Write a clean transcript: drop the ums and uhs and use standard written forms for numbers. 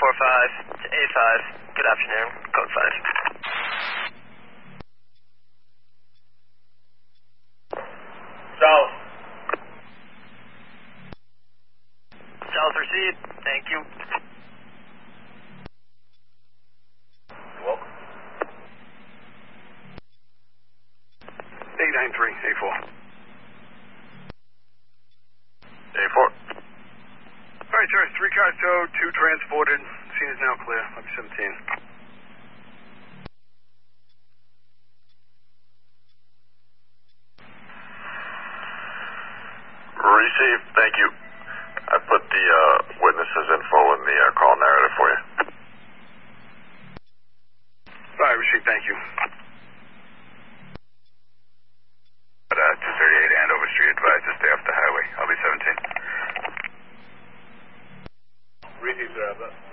245 to A5. Good afternoon. Code 5. South. South received. Thank you. You're welcome. 893, A4. A4. All right, sir. 3 cars towed, 2 transported. Scene is now clear. Up 17. Received. Thank you. I put the witnesses info in the call narrative for you. All right, received. Thank you. 238 Andover Street, advised to stay off the highway. I'll be 17. Received, sir.